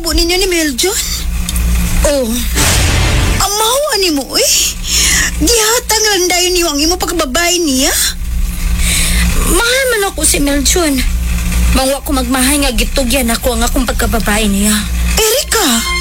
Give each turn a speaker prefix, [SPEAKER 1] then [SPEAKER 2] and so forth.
[SPEAKER 1] gihitabo ninyo ni Meljon? Oh, amawa ni mo eh. Gihatang lang dayon niyo ang imo pagkababay niya.
[SPEAKER 2] Mahal man ako si Meljon. Mangwa ko magmahay nga gitugyan ako ang akong pagkababae niya.
[SPEAKER 1] Erika!